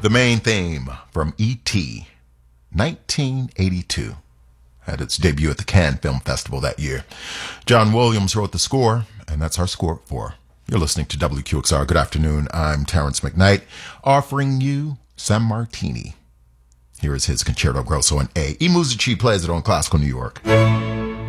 The main theme from E.T., 1982. Had its debut at the Cannes Film Festival that year. John Williams wrote the score, and that's our score for. You're listening to WQXR. Good afternoon. I'm Terrence McKnight, offering you San Martini. Here is his Concerto Grosso in A. E Musici plays it on Classical New York.